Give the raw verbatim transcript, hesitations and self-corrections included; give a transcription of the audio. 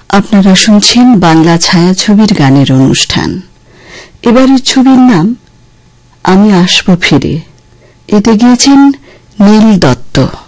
আপনারা শুনছেন বাংলা ছায়াছবির গানের অনুষ্ঠান। এবারের ছবির নাম আমি আসবো ফিরে। এতে গিয়েছেন নীল দত্ত।